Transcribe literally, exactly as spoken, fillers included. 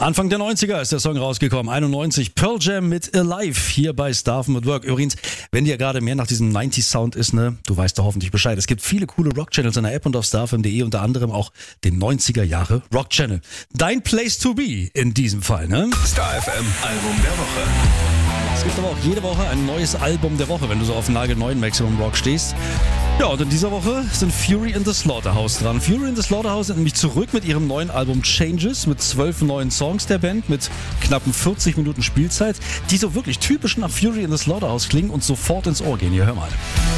Anfang der neunziger ist der Song rausgekommen, einundneunzig, Pearl Jam mit Alive, hier bei Staffen at Work. Übrigens, wenn dir gerade mehr nach diesem neunziger-Sound ist, ne, du weißt doch hoffentlich Bescheid. Es gibt viele coole Rock-Channels in der App und auf starfm punkt de, unter anderem auch den neunziger-Jahre-Rock-Channel. Dein Place to be in diesem Fall, ne? Star F M Album der Woche. Es gibt aber auch jede Woche ein neues Album der Woche, wenn du so auf nagelneuen Maximum Rock stehst. Ja, und in dieser Woche sind Fury in the Slaughterhouse dran. Fury in the Slaughterhouse sind nämlich zurück mit ihrem neuen Album Changes, mit zwölf neuen Songs der Band, mit knappen vierzig Minuten Spielzeit, die so wirklich typisch nach Fury in the Slaughterhouse klingen und sofort ins Ohr gehen. Hier, hör mal.